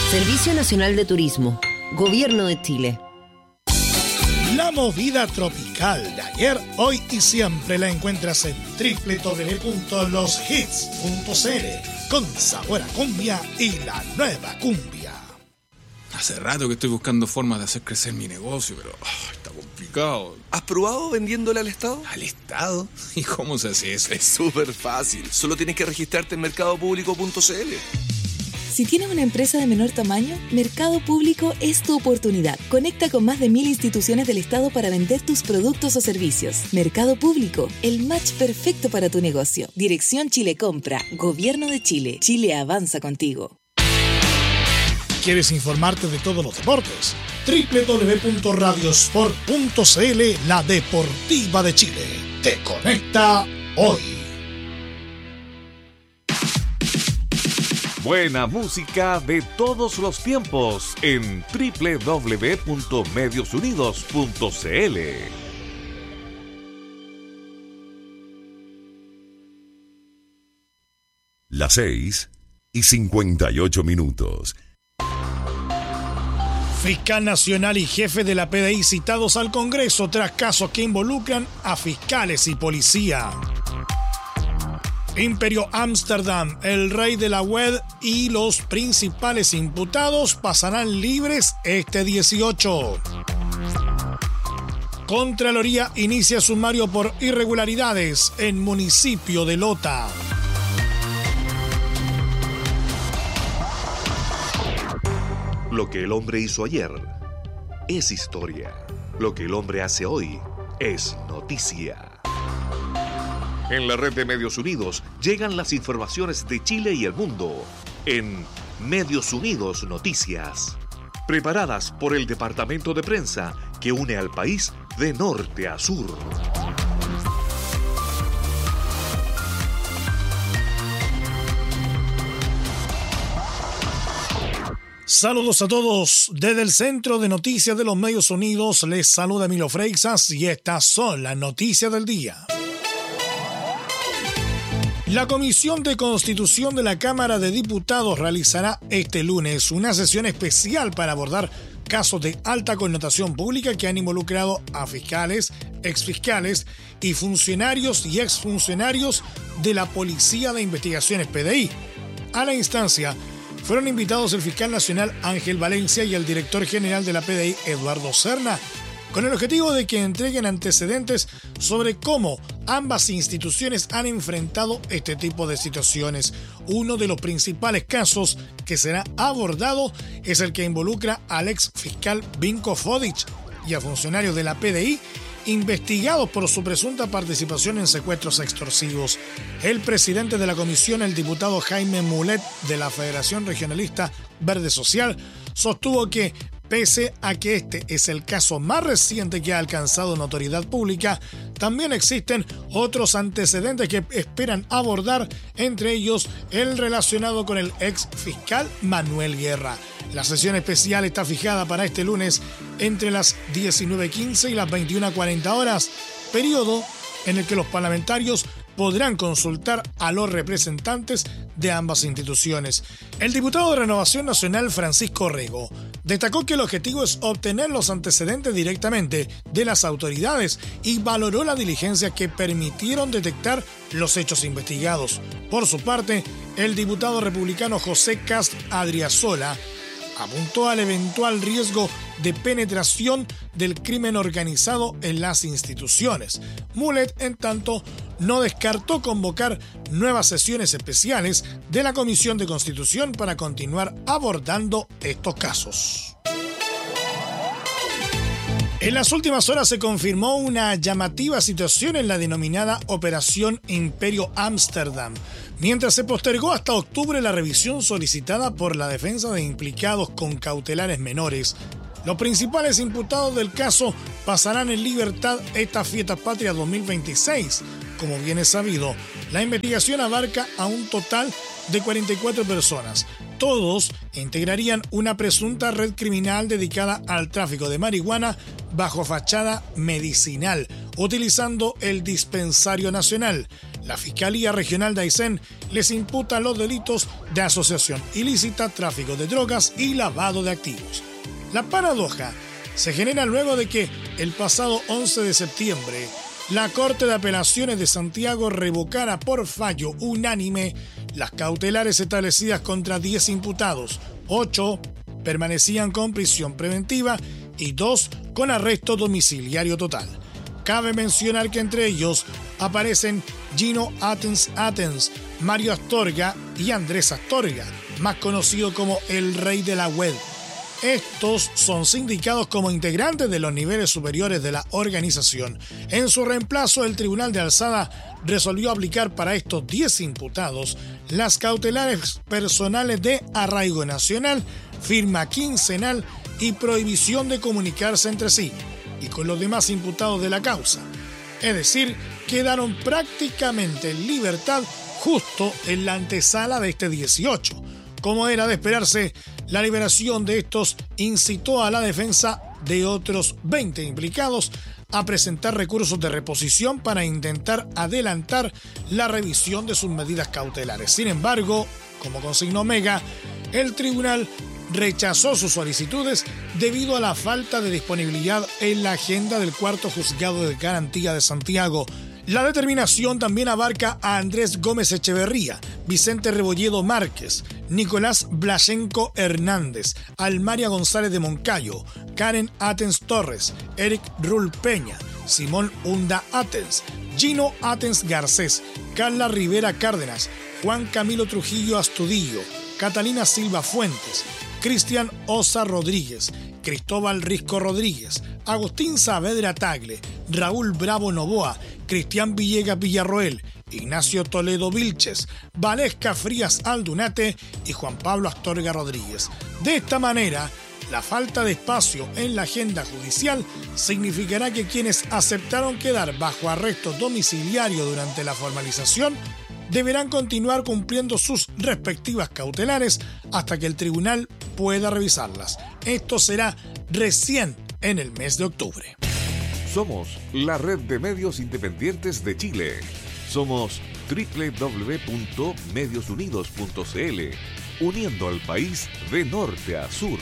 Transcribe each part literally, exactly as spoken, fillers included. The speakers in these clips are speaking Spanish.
Servicio Nacional de Turismo, Gobierno de Chile. La movida tropical de ayer, hoy y siempre la encuentras en doble u doble u doble u punto los hits punto c l, con sabor a cumbia y la nueva cumbia. Hace rato que estoy buscando formas de hacer crecer mi negocio, pero oh, está complicado. ¿Has probado vendiéndole al Estado? ¿Al Estado? ¿Y cómo se hace eso? Es súper fácil. Solo tienes que registrarte en mercado público punto c l. Si tienes una empresa de menor tamaño, Mercado Público es tu oportunidad. Conecta con más de mil instituciones del Estado para vender tus productos o servicios. Mercado Público, el match perfecto para tu negocio. Dirección Chile Compra, Gobierno de Chile. Chile avanza contigo. ¿Quieres informarte de todos los deportes? doble u doble u doble u punto radiosport punto c l, la deportiva de Chile. Te conecta hoy. Buena música de todos los tiempos en doble u doble u doble u punto medios unidos punto c l. Las seis y cincuenta y ocho minutos. Fiscal nacional y jefe de la P D I citados al Congreso tras casos que involucran a fiscales y policía. Imperio Amsterdam, el rey de la web y los principales imputados pasarán libres este dieciocho. Contraloría inicia sumario por irregularidades en municipio de Lota. Lo que el hombre hizo ayer es historia. Lo que el hombre hace hoy es noticia. En la red de Medios Unidos llegan las informaciones de Chile y el mundo en Medios Unidos Noticias, preparadas por el departamento de prensa que une al país de norte a sur. Saludos a todos. Desde el Centro de Noticias de los Medios Unidos les saluda Emilio Freixas y estas son las noticias del día. La Comisión de Constitución de la Cámara de Diputados realizará este lunes una sesión especial para abordar casos de alta connotación pública que han involucrado a fiscales, exfiscales y funcionarios y exfuncionarios de la Policía de Investigaciones P D I. A la instancia fueron invitados el fiscal nacional Ángel Valencia y el director general de la P D I, Eduardo Serna, con el objetivo de que entreguen antecedentes sobre cómo ambas instituciones han enfrentado este tipo de situaciones. Uno de los principales casos que será abordado es el que involucra al ex fiscal Vinko Fodic y a funcionarios de la P D I investigados por su presunta participación en secuestros extorsivos. El presidente de la comisión, el diputado Jaime Mulet de la Federación Regionalista Verde Social, sostuvo que pese a que este es el caso más reciente que ha alcanzado notoriedad pública, también existen otros antecedentes que esperan abordar, entre ellos el relacionado con el ex fiscal Manuel Guerra. La sesión especial está fijada para este lunes entre las diecinueve quince y las veintiuna cuarenta horas, periodo en el que los parlamentarios podrán consultar a los representantes de ambas instituciones. El diputado de Renovación Nacional, Francisco Rego, destacó que el objetivo es obtener los antecedentes directamente de las autoridades y valoró la diligencia que permitieron detectar los hechos investigados. Por su parte, el diputado republicano José Cast Adriasola apuntó al eventual riesgo de penetración del crimen organizado en las instituciones. Mulet, en tanto, no descartó convocar nuevas sesiones especiales de la Comisión de Constitución para continuar abordando estos casos. En las últimas horas se confirmó una llamativa situación en la denominada Operación Imperio Amsterdam, mientras se postergó hasta octubre la revisión solicitada por la defensa de implicados con cautelares menores. Los principales imputados del caso pasarán en libertad estas fiestas patrias dos mil veintiséis. Como bien es sabido, la investigación abarca a un total de cuarenta y cuatro personas. Todos integrarían una presunta red criminal dedicada al tráfico de marihuana bajo fachada medicinal, utilizando el dispensario nacional. La Fiscalía Regional de Aysén les imputa los delitos de asociación ilícita, tráfico de drogas y lavado de activos. La paradoja se genera luego de que el pasado once de septiembre la Corte de Apelaciones de Santiago revocara por fallo unánime las cautelares establecidas contra diez imputados. ocho permanecían con prisión preventiva y dos con arresto domiciliario total. Cabe mencionar que entre ellos aparecen Gino Atens Atens, Mario Astorga y Andrés Astorga, más conocido como el Rey de la Web. Estos son sindicados como integrantes de los niveles superiores de la organización. En su reemplazo, el Tribunal de Alzada resolvió aplicar para estos diez imputados las cautelares personales de arraigo nacional, firma quincenal y prohibición de comunicarse entre sí y con los demás imputados de la causa. Es decir, quedaron prácticamente en libertad justo en la antesala de este dieciocho. Como era de esperarse, la liberación de estos incitó a la defensa de otros veinte implicados a presentar recursos de reposición para intentar adelantar la revisión de sus medidas cautelares. Sin embargo, como consignó Mega, el tribunal rechazó sus solicitudes debido a la falta de disponibilidad en la agenda del cuarto juzgado de garantía de Santiago. La determinación también abarca a Andrés Gómez Echeverría, Vicente Rebolledo Márquez, Nicolás Blashenko Hernández, Almaria González de Moncayo, Karen Atens Torres, Eric Rull Peña, Simón Hunda Atens, Gino Atens Garcés, Carla Rivera Cárdenas, Juan Camilo Trujillo Astudillo, Catalina Silva Fuentes, Cristian Osa Rodríguez, Cristóbal Risco Rodríguez, Agustín Saavedra Tagle, Raúl Bravo Novoa, Cristian Villegas Villarroel, Ignacio Toledo Vilches, Valesca Frías Aldunate y Juan Pablo Astorga Rodríguez. De esta manera, la falta de espacio en la agenda judicial significará que quienes aceptaron quedar bajo arresto domiciliario durante la formalización deberán continuar cumpliendo sus respectivas cautelares hasta que el tribunal pueda revisarlas. Esto será recién en el mes de octubre. Somos la red de medios independientes de Chile. Somos doble u doble u doble u punto medios unidos punto c l, uniendo al país de norte a sur.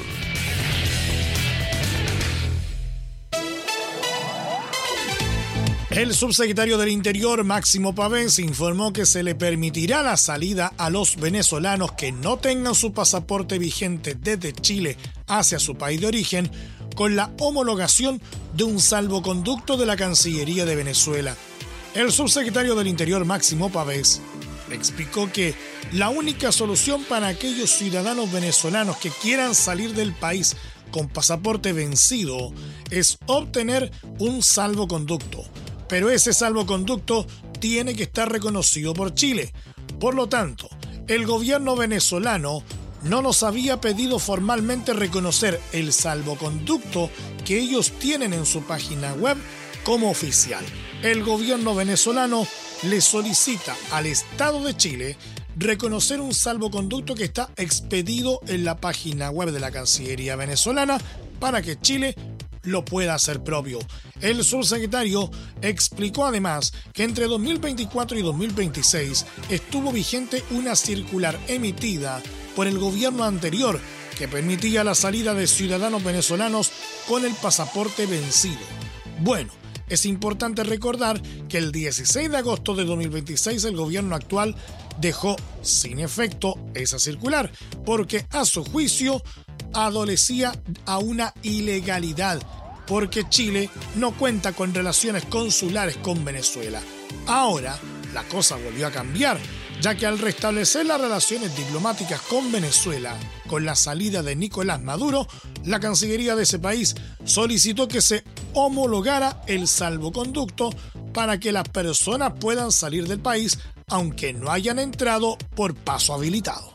El subsecretario del Interior, Máximo Pavés, informó que se le permitirá la salida a los venezolanos que no tengan su pasaporte vigente desde Chile hacia su país de origen con la homologación de un salvoconducto de la Cancillería de Venezuela. El subsecretario del Interior, Máximo Pavés, explicó que la única solución para aquellos ciudadanos venezolanos que quieran salir del país con pasaporte vencido es obtener un salvoconducto. Pero ese salvoconducto tiene que estar reconocido por Chile. Por lo tanto, el gobierno venezolano no nos había pedido formalmente reconocer el salvoconducto que ellos tienen en su página web como oficial. El gobierno venezolano le solicita al Estado de Chile reconocer un salvoconducto que está expedido en la página web de la Cancillería venezolana para que Chile lo pueda hacer propio. El subsecretario explicó además que entre dos mil veinticuatro y dos mil veintiséis estuvo vigente una circular emitida por el gobierno anterior que permitía la salida de ciudadanos venezolanos con el pasaporte vencido. Bueno, es importante recordar que el dieciséis de agosto de dos mil veintiséis el gobierno actual dejó sin efecto esa circular porque a su juicio adolecía a una ilegalidad porque Chile no cuenta con relaciones consulares con Venezuela. Ahora, la cosa volvió a cambiar, ya que al restablecer las relaciones diplomáticas con Venezuela, con la salida de Nicolás Maduro, la Cancillería de ese país solicitó que se homologara el salvoconducto para que las personas puedan salir del país, aunque no hayan entrado por paso habilitado.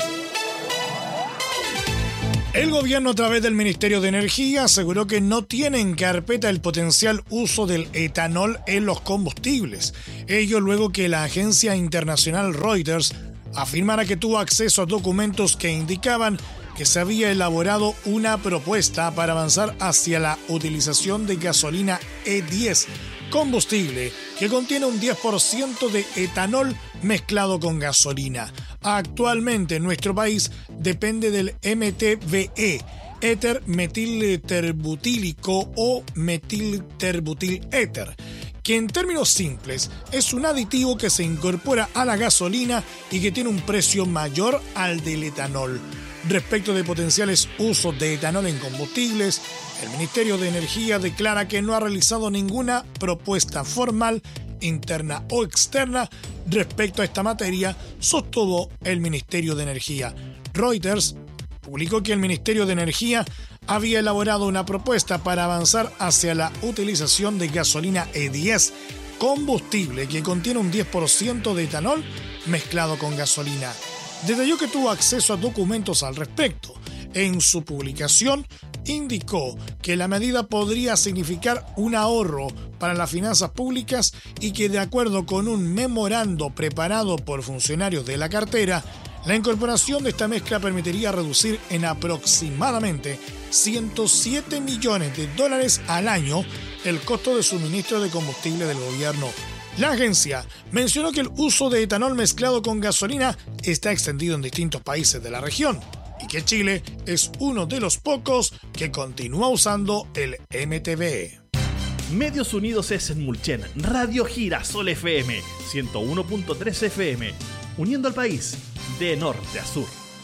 El gobierno, a través del Ministerio de Energía, aseguró que no tiene en carpeta el potencial uso del etanol en los combustibles. Ello luego que la agencia internacional Reuters afirmara que tuvo acceso a documentos que indicaban que se había elaborado una propuesta para avanzar hacia la utilización de gasolina E diez combustible que contiene un diez por ciento de etanol mezclado con gasolina. Actualmente en nuestro país depende del M T B E, éter metilterbutílico o metilterbutil-éter, que en términos simples es un aditivo que se incorpora a la gasolina y que tiene un precio mayor al del etanol. Respecto de potenciales usos de etanol en combustibles, el Ministerio de Energía declara que no ha realizado ninguna propuesta formal, interna o externa, respecto a esta materia, sostuvo el Ministerio de Energía. Reuters publicó que el Ministerio de Energía había elaborado una propuesta para avanzar hacia la utilización de gasolina E diez, combustible que contiene un diez por ciento de etanol mezclado con gasolina. Detalló que tuvo acceso a documentos al respecto. En su publicación, indicó que la medida podría significar un ahorro para las finanzas públicas y que, de acuerdo con un memorando preparado por funcionarios de la cartera, la incorporación de esta mezcla permitiría reducir en aproximadamente ciento siete millones de dólares al año el costo de suministro de combustible del gobierno. La agencia mencionó que el uso de etanol mezclado con gasolina está extendido en distintos países de la región y que Chile es uno de los pocos que continúa usando el M T B E. Medios Unidos es en Mulchen, Radio Girasol F M, ciento uno punto tres F M, uniendo al país de norte a sur.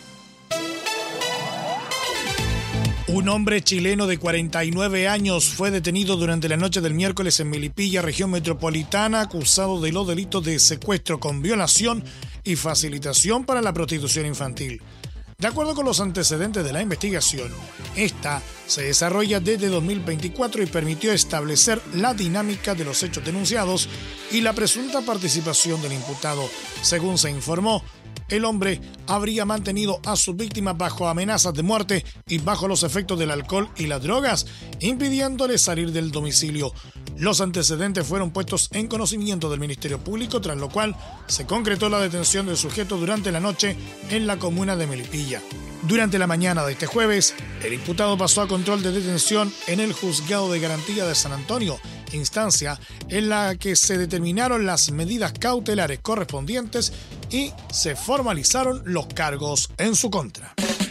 Un hombre chileno de cuarenta y nueve años fue detenido durante la noche del miércoles en Melipilla, región metropolitana, acusado de los delitos de secuestro con violación y facilitación para la prostitución infantil. De acuerdo con los antecedentes de la investigación, esta se desarrolla desde dos mil veinticuatro y permitió establecer la dinámica de los hechos denunciados y la presunta participación del imputado. Según se informó, el hombre habría mantenido a sus víctimas bajo amenazas de muerte y bajo los efectos del alcohol y las drogas, impidiéndoles salir del domicilio. Los antecedentes fueron puestos en conocimiento del Ministerio Público, tras lo cual se concretó la detención del sujeto durante la noche en la comuna de Melipilla. Durante la mañana de este jueves, el imputado pasó a control de detención en el Juzgado de Garantía de San Antonio, instancia en la que se determinaron las medidas cautelares correspondientes y se formalizaron los cargos en su contra.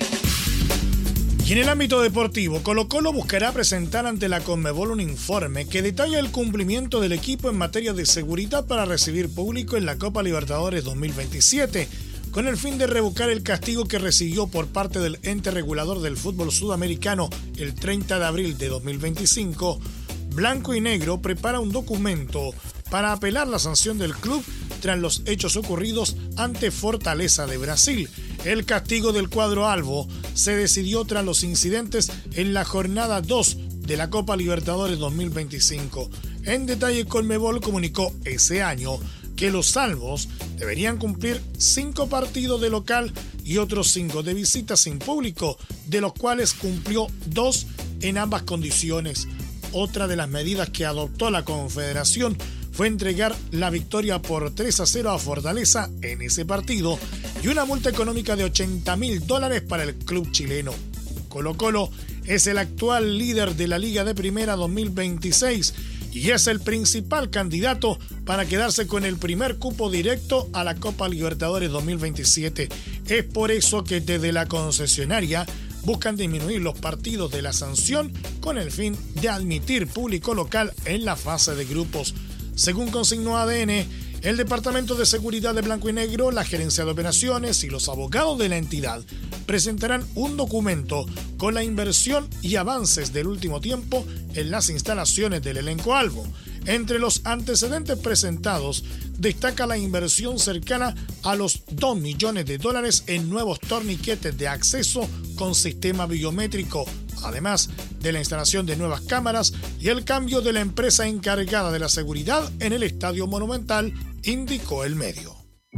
Y en el ámbito deportivo, Colo-Colo buscará presentar ante la Conmebol un informe que detalla el cumplimiento del equipo en materia de seguridad para recibir público en la Copa Libertadores dos mil veintisiete, con el fin de revocar el castigo que recibió por parte del ente regulador del fútbol sudamericano el treinta de abril de dos mil veinticinco. Blanco y Negro prepara un documento para apelar la sanción del club tras los hechos ocurridos ante Fortaleza de Brasil. El castigo del cuadro albo se decidió tras los incidentes en la jornada dos de la Copa Libertadores dos mil veinticinco. En detalle, Conmebol comunicó ese año que los albos deberían cumplir cinco partidos de local y otros cinco de visita sin público, de los cuales cumplió dos en ambas condiciones. Otra de las medidas que adoptó la Confederación fue entregar la victoria por tres a cero a Fortaleza en ese partido y una multa económica de ochenta mil dólares para el club chileno. Colo-Colo es el actual líder de la Liga de Primera dos mil veintiséis y es el principal candidato para quedarse con el primer cupo directo a la Copa Libertadores dos mil veintisiete. Es por eso que desde la concesionaria buscan disminuir los partidos de la sanción con el fin de admitir público local en la fase de grupos. Según consignó A D N, el Departamento de Seguridad de Blanco y Negro, la Gerencia de Operaciones y los abogados de la entidad presentarán un documento con la inversión y avances del último tiempo en las instalaciones del elenco albo. Entre los antecedentes presentados destaca la inversión cercana a los dos millones de dólares en nuevos torniquetes de acceso con sistema biométrico, además de la instalación de nuevas cámaras y el cambio de la empresa encargada de la seguridad en el Estadio Monumental, indicó el medio.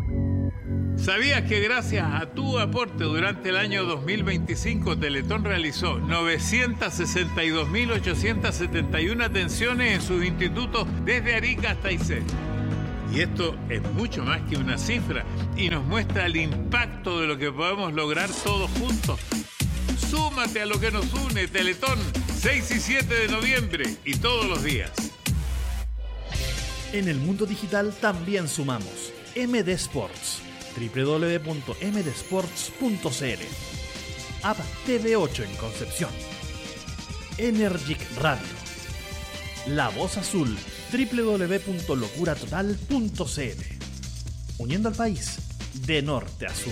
¿Sabías que gracias a tu aporte durante el año dos mil veinticinco Teletón realizó novecientas sesenta y dos mil ochocientas setenta y una atenciones en sus institutos desde Arica hasta Aysén? Y esto es mucho más que una cifra y nos muestra el impacto de lo que podemos lograr todos juntos. Súmate a lo que nos une, Teletón, seis y siete de noviembre y todos los días. En el mundo digital también sumamos M D Sports, doble u doble u doble u punto m d sports punto c l, App T V ocho en Concepción, Energic Radio, La Voz Azul, doble u doble u doble u punto locura total punto c l, uniendo al país de norte a sur.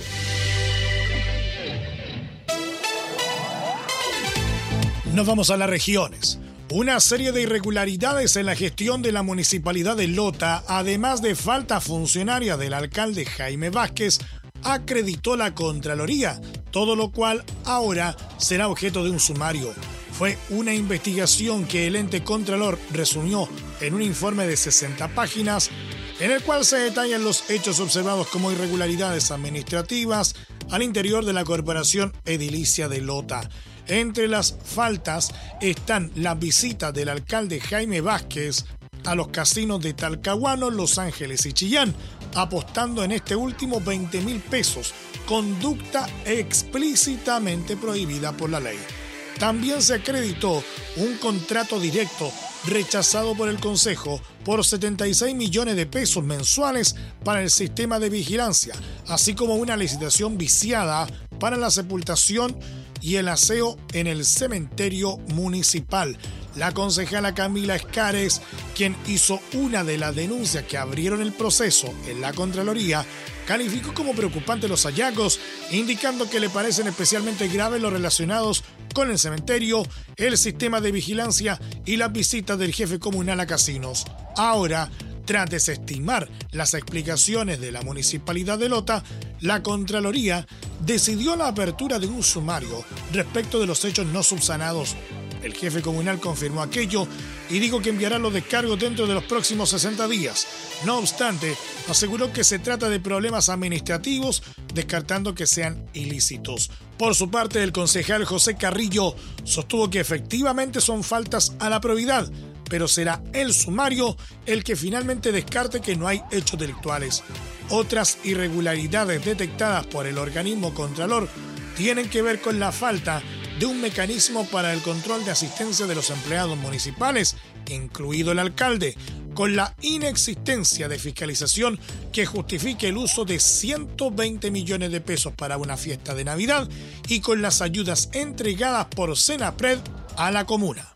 Nos vamos a las regiones. Una serie de irregularidades en la gestión de la municipalidad de Lota, además de falta funcionaria del alcalde Jaime Vázquez, acreditó la Contraloría, todo lo cual ahora será objeto de un sumario. Fue una investigación que el ente Contralor resumió en un informe de sesenta páginas, en el cual se detallan los hechos observados como irregularidades administrativas al interior de la Corporación Edilicia de Lota. Entre las faltas están las visitas del alcalde Jaime Vázquez a los casinos de Talcahuano, Los Ángeles y Chillán, apostando en este último veinte mil pesos, conducta explícitamente prohibida por la ley. También se acreditó un contrato directo rechazado por el Consejo por setenta y seis millones de pesos mensuales para el sistema de vigilancia, así como una licitación viciada para la sepultación y el aseo en el cementerio municipal. La concejala Camila Escares, quien hizo una de las denuncias que abrieron el proceso en la Contraloría, calificó como preocupante los hallazgos, indicando que le parecen especialmente graves los relacionados con el cementerio, el sistema de vigilancia y las visitas del jefe comunal a casinos. Ahora, tras desestimar las explicaciones de la Municipalidad de Lota, la Contraloría decidió la apertura de un sumario respecto de los hechos no subsanados. El jefe comunal confirmó aquello y dijo que enviará los descargos dentro de los próximos sesenta días. No obstante, aseguró que se trata de problemas administrativos, descartando que sean ilícitos. Por su parte, el concejal José Carrillo sostuvo que efectivamente son faltas a la probidad, pero será el sumario el que finalmente descarte que no hay hechos delictuales. Otras irregularidades detectadas por el organismo Contralor tienen que ver con la falta de un mecanismo para el control de asistencia de los empleados municipales, incluido el alcalde, con la inexistencia de fiscalización que justifique el uso de ciento veinte millones de pesos para una fiesta de Navidad y con las ayudas entregadas por Senapred a la comuna.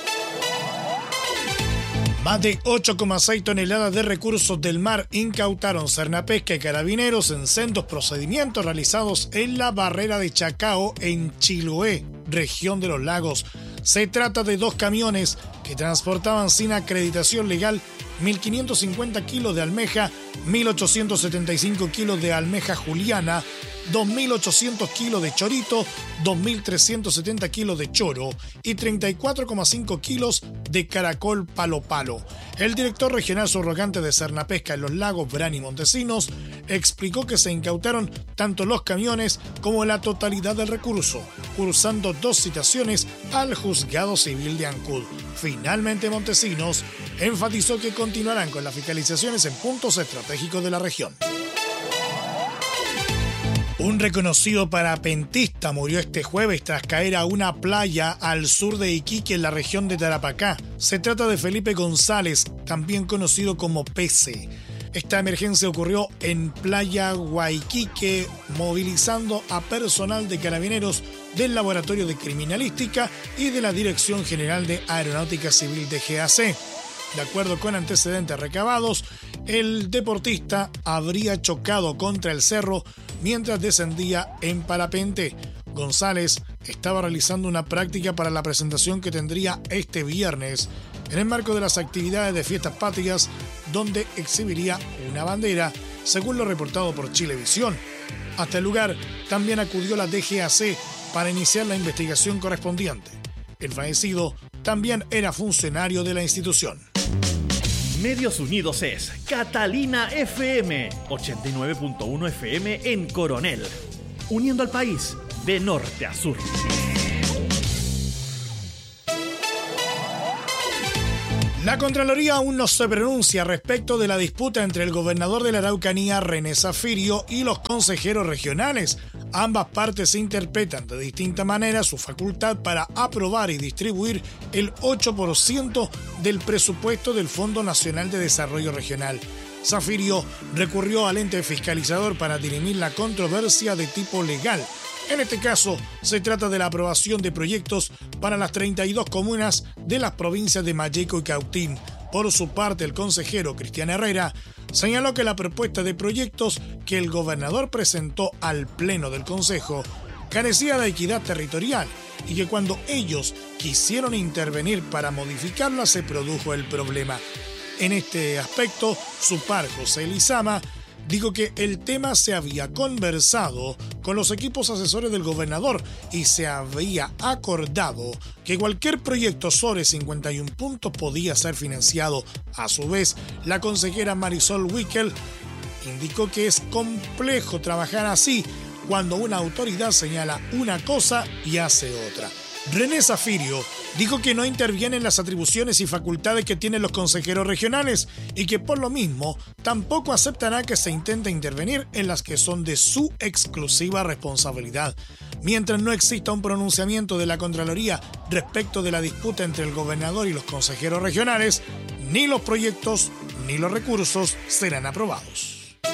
Más de ocho coma seis toneladas de recursos del mar incautaron Cernapesca y Carabineros en sendos procedimientos realizados en la barrera de Chacao en Chiloé, región de los lagos. Se trata de dos camiones que transportaban sin acreditación legal mil quinientos cincuenta kilos de almeja, mil ochocientos setenta y cinco kilos de almeja juliana, dos mil ochocientos kilos de chorito, dos mil trescientos setenta kilos de choro y treinta y cuatro coma cinco kilos de caracol palo palo. El director regional subrogante de Cernapesca en los lagos, Brani Montesinos, explicó que se incautaron tanto los camiones como la totalidad del recurso, cursando dos citaciones al juzgado civil de Ancud. Finalmente, Montesinos enfatizó que continuarán con las fiscalizaciones en puntos estratégicos de la región. Un reconocido parapentista murió este jueves tras caer a una playa al sur de Iquique en la región de Tarapacá. Se trata de Felipe González, también conocido como Pece. Esta emergencia ocurrió en Playa Guayquique, movilizando a personal de Carabineros del Laboratorio de Criminalística y de la Dirección General de Aeronáutica Civil de G A C. De acuerdo con antecedentes recabados, el deportista habría chocado contra el cerro mientras descendía en parapente. González estaba realizando una práctica para la presentación que tendría este viernes en el marco de las actividades de Fiestas Patrias, donde exhibiría una bandera, según lo reportado por Chilevisión. Hasta el lugar también acudió la D G A C para iniciar la investigación correspondiente. El fallecido también era funcionario de la institución. Medios Unidos es Catalina F M, ochenta y nueve punto uno F M en Coronel, uniendo al país de norte a sur. La Contraloría aún no se pronuncia respecto de la disputa entre el gobernador de la Araucanía, René Zafirio, y los consejeros regionales, Ambas partes interpretan de distinta manera su facultad para aprobar y distribuir el ocho por ciento del presupuesto del Fondo Nacional de Desarrollo Regional. Safirio recurrió al ente fiscalizador para dirimir la controversia de tipo legal. En este caso, se trata de la aprobación de proyectos para las treinta y dos comunas de las provincias de Malleco y Cautín. Por su parte, el consejero Cristian Herrera señaló que la propuesta de proyectos que el gobernador presentó al Pleno del Consejo carecía de equidad territorial y que cuando ellos quisieron intervenir para modificarla se produjo el problema. En este aspecto, su par, José Elizama, dijo que el tema se había conversado con los equipos asesores del gobernador y se había acordado que cualquier proyecto sobre cincuenta y un puntos podía ser financiado. A su vez, la consejera Marisol Wickel indicó que es complejo trabajar así cuando una autoridad señala una cosa y hace otra. René Safirio dijo que no interviene en las atribuciones y facultades que tienen los consejeros regionales y que por lo mismo tampoco aceptará que se intente intervenir en las que son de su exclusiva responsabilidad. Mientras no exista un pronunciamiento de la Contraloría respecto de la disputa entre el gobernador y los consejeros regionales, ni los proyectos ni los recursos serán aprobados.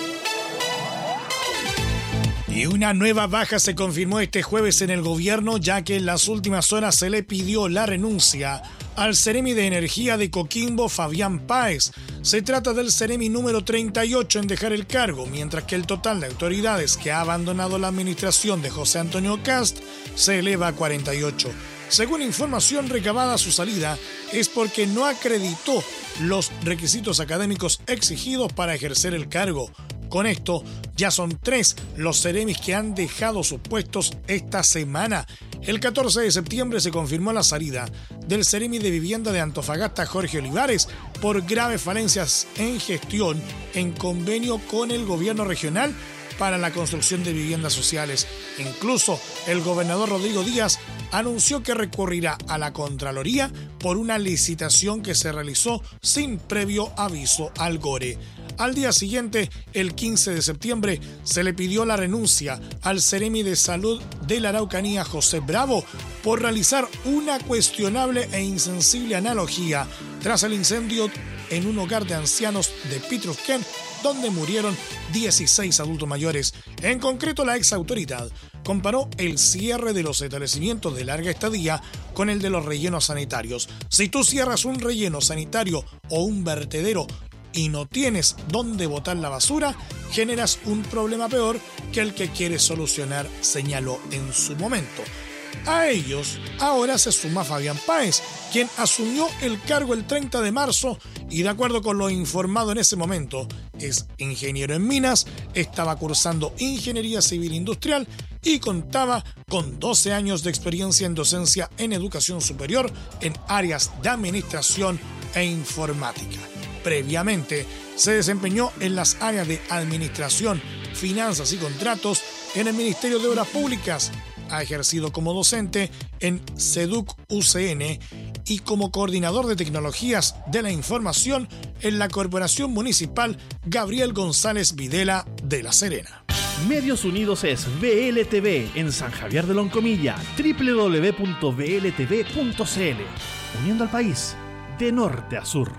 Y una nueva baja se confirmó este jueves en el gobierno, ya que en las últimas horas se le pidió la renuncia al Ceremi de Energía de Coquimbo, Fabián Páez. Se trata del Ceremi número treinta y ocho en dejar el cargo, mientras que el total de autoridades que ha abandonado la administración de José Antonio Cast se eleva a cuarenta y ocho. Según información recabada, su salida es porque no acreditó los requisitos académicos exigidos para ejercer el cargo. Con esto, ya son tres los ceremis que han dejado sus puestos esta semana. El catorce de septiembre se confirmó la salida del ceremi de vivienda de Antofagasta, Jorge Olivares, por graves falencias en gestión en convenio con el gobierno regional para la construcción de viviendas sociales. Incluso el gobernador Rodrigo Díaz anunció que recurrirá a la Contraloría por una licitación que se realizó sin previo aviso al GORE. Al día siguiente, el quince de septiembre, se le pidió la renuncia al Ceremi de Salud de la Araucanía, José Bravo, por realizar una cuestionable e insensible analogía tras el incendio en un hogar de ancianos de Pitrusquén, donde murieron dieciséis adultos mayores. En concreto, la ex autoridad comparó el cierre de los establecimientos de larga estadía con el de los rellenos sanitarios. Si tú cierras un relleno sanitario o un vertedero y no tienes dónde botar la basura, generas un problema peor que el que quieres solucionar, señaló en su momento. A ellos ahora se suma Fabián Páez, quien asumió el cargo el treinta de marzo y, de acuerdo con lo informado en ese momento, es ingeniero en minas, estaba cursando ingeniería civil industrial y contaba con doce años de experiencia en docencia en educación superior en áreas de administración e informática. Previamente, se desempeñó en las áreas de administración, finanzas y contratos en el Ministerio de Obras Públicas. Ha ejercido como docente en SEDUC U C N y como coordinador de tecnologías de la información en la Corporación Municipal Gabriel González Videla de La Serena. Medios Unidos es V L T V en San Javier de Loncomilla, doble u doble u doble u punto v l t v punto c l, uniendo al país de norte a sur.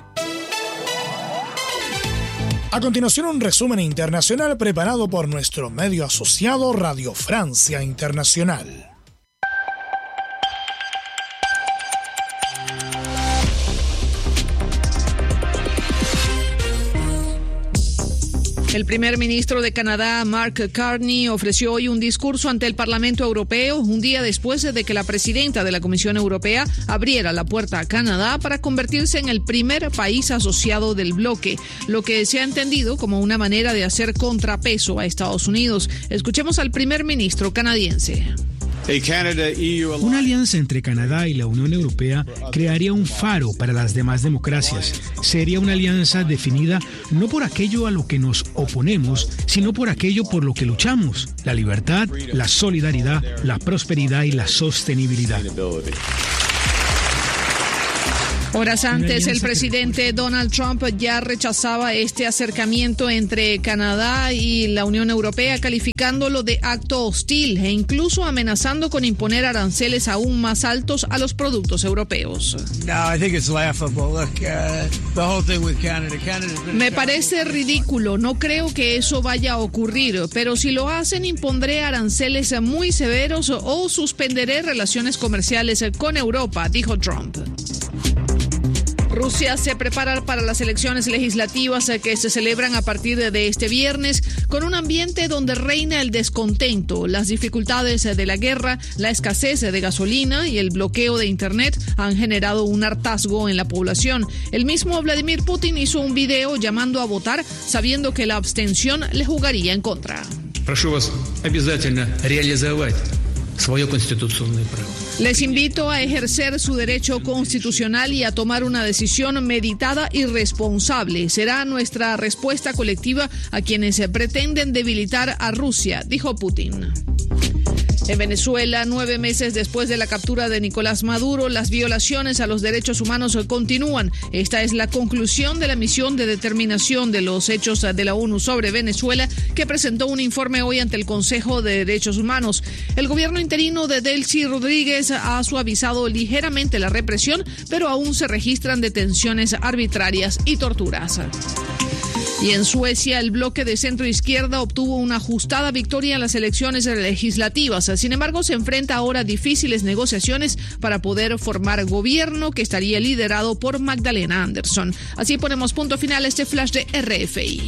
A continuación, un resumen internacional preparado por nuestro medio asociado Radio Francia Internacional. El primer ministro de Canadá, Mark Carney, ofreció hoy un discurso ante el Parlamento Europeo, un día después de que la presidenta de la Comisión Europea abriera la puerta a Canadá para convertirse en el primer país asociado del bloque, lo que se ha entendido como una manera de hacer contrapeso a Estados Unidos. Escuchemos al primer ministro canadiense. Una alianza entre Canadá y la Unión Europea crearía un faro para las demás democracias. Sería una alianza definida no por aquello a lo que nos oponemos, sino por aquello por lo que luchamos: la libertad, la solidaridad, la prosperidad y la sostenibilidad. Horas antes, el presidente Donald Trump ya rechazaba este acercamiento entre Canadá y la Unión Europea, calificándolo de acto hostil e incluso amenazando con imponer aranceles aún más altos a los productos europeos. Me parece ridículo, no creo que eso vaya a ocurrir, pero si lo hacen impondré aranceles muy severos o suspenderé relaciones comerciales con Europa, dijo Trump. Rusia se prepara para las elecciones legislativas que se celebran a partir de este viernes con un ambiente donde reina el descontento. Las dificultades de la guerra, la escasez de gasolina y el bloqueo de Internet han generado un hartazgo en la población. El mismo Vladimir Putin hizo un video llamando a votar sabiendo que la abstención le jugaría en contra. Прошу вас обязательно реализовать свое конституционное право. Les invito a ejercer su derecho constitucional y a tomar una decisión meditada y responsable. Será nuestra respuesta colectiva a quienes pretenden debilitar a Rusia, dijo Putin. En Venezuela, nueve meses después de la captura de Nicolás Maduro, las violaciones a los derechos humanos continúan. Esta es la conclusión de la misión de determinación de los hechos de la ONU sobre Venezuela, que presentó un informe hoy ante el Consejo de Derechos Humanos. El gobierno interino de Delcy Rodríguez ha suavizado ligeramente la represión, pero aún se registran detenciones arbitrarias y torturas. Y en Suecia, el bloque de centro izquierda obtuvo una ajustada victoria en las elecciones legislativas. Sin embargo, se enfrenta ahora a difíciles negociaciones para poder formar gobierno que estaría liderado por Magdalena Andersson. Así ponemos punto final a este flash de R F I.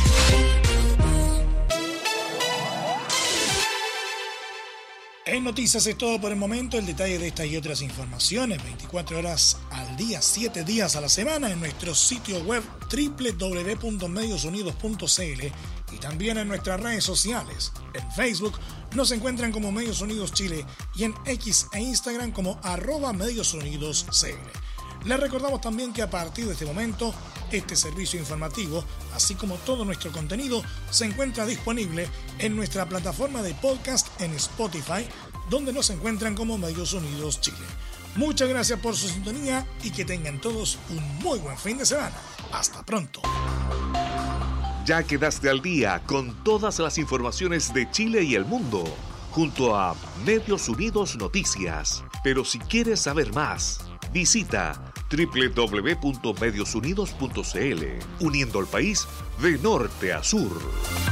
En noticias es todo por el momento. El detalle de estas y otras informaciones veinticuatro horas al día, siete días a la semana en nuestro sitio web doble u doble u doble u punto medios unidos punto c l y también en nuestras redes sociales. En Facebook nos encuentran como Medios Unidos Chile y en X e Instagram como arroba Medios Unidos C L. Les recordamos también que a partir de este momento, este servicio informativo, así como todo nuestro contenido, se encuentra disponible en nuestra plataforma de podcast en Spotify, donde nos encuentran como Medios Unidos Chile. Muchas gracias por su sintonía y que tengan todos un muy buen fin de semana. Hasta pronto. Ya quedaste al día con todas las informaciones de Chile y el mundo, junto a Medios Unidos Noticias. Pero si quieres saber más, visita doble u doble u doble u punto medios unidos punto c l, uniendo al país de norte a sur.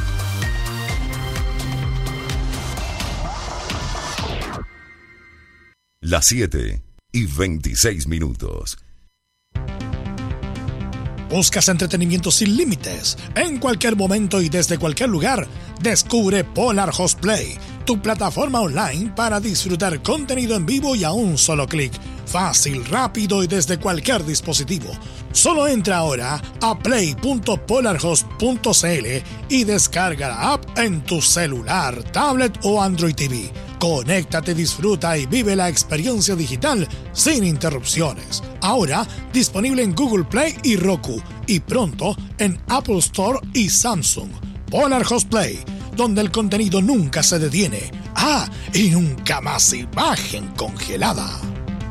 Las siete y veintiséis minutos. ¿Buscas entretenimiento sin límites? En cualquier momento y desde cualquier lugar, descubre Polar Host Play, tu plataforma online para disfrutar contenido en vivo y a un solo clic. Fácil, rápido y desde cualquier dispositivo. Solo entra ahora a play punto polarhost punto c l y descarga la app en tu celular, tablet o Android T V. Conéctate, disfruta y vive la experiencia digital sin interrupciones. Ahora disponible en Google Play y Roku y pronto en Apple Store y Samsung. Polar Host Play, donde el contenido nunca se detiene. Ah, y nunca más imagen congelada.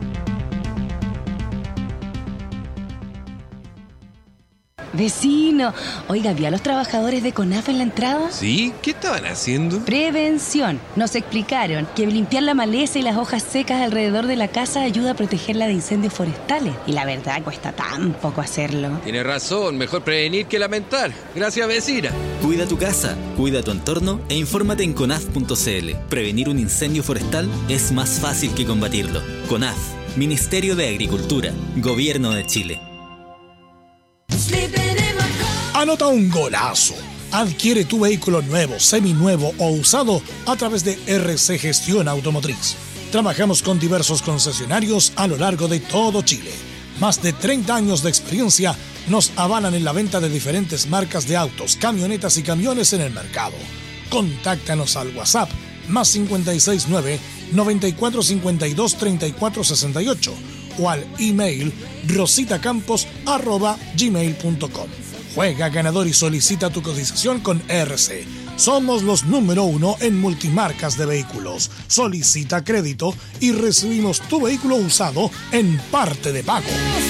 Vecino, oiga, ¿vio a los trabajadores de CONAF en la entrada? ¿Sí? ¿Qué estaban haciendo? Prevención. Nos explicaron que limpiar la maleza y las hojas secas alrededor de la casa ayuda a protegerla de incendios forestales. Y la verdad, cuesta tan poco hacerlo. Tiene razón, mejor prevenir que lamentar. Gracias, vecina. Cuida tu casa, cuida tu entorno e infórmate en conaf punto c l. Prevenir un incendio forestal es más fácil que combatirlo. CONAF, Ministerio de Agricultura, Gobierno de Chile. Anota un golazo. Adquiere tu vehículo nuevo, seminuevo o usado a través de R C Gestión Automotriz. Trabajamos con diversos concesionarios a lo largo de todo Chile. Más de treinta años de experiencia nos avalan en la venta de diferentes marcas de autos, camionetas y camiones en el mercado. Contáctanos al WhatsApp más cinco seis nueve, nueve cuatro cinco dos, tres cuatro seis ocho o al email rositacampos arroba gmail punto com. Juega ganador y solicita tu cotización con R C. Somos los número uno en multimarcas de vehículos. Solicita crédito y recibimos tu vehículo usado en parte de pago.